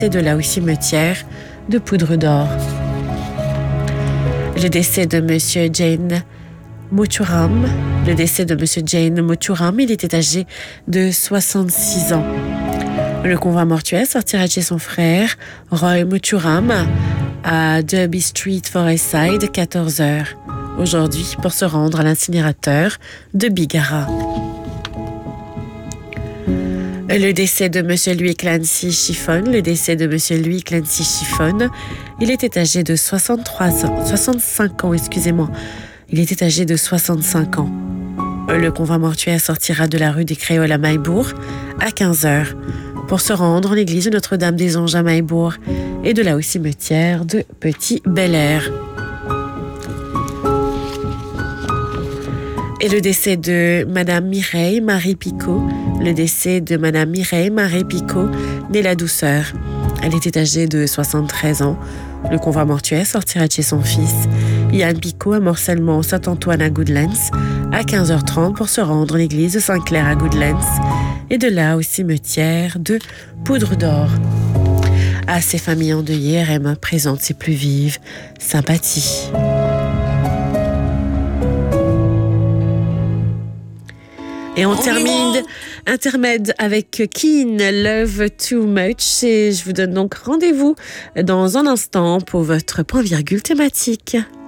et de là au cimetière de Poudre d'Or. Le décès de Monsieur Jane Muthuram. Le décès de Monsieur Jane Muthuram, il était âgé de 66 ans. Le convoi mortuaire sortira de chez son frère, Roy Muthuram, à Derby Street, Forestside, 14h. Aujourd'hui, pour se rendre à l'incinérateur de Bigara. Le décès de Monsieur Louis Clancy Chiffon. Le décès de Monsieur Louis Clancy Chiffon. Il était âgé de 65 ans, excusez-moi. Il était âgé de 65 ans. Le convoi mortuaire sortira de la rue des Créoles à Maillebourg à 15h pour se rendre en l'église de Notre-Dame des Anges à Maillebourg et de là au cimetière de Petit Bel-Air. Et le décès de Madame Mireille Marie Picot. Le décès de Madame Mireille Marie Picot, née La Douceur. Elle était âgée de 73 ans. Le convoi mortuaire sortira de chez son fils, Yann Picot, à Morcellement Saint-Antoine à Goodlands, à 15h30 pour se rendre à l'église de Saint-Clair à Goodlands et de là au cimetière de Poudre d'Or. À ses familles endeuillées, RM présente ses plus vives sympathies. Et on termine intermède avec Keen, Love Too Much. Et je vous donne donc rendez-vous dans un instant pour votre point virgule thématique.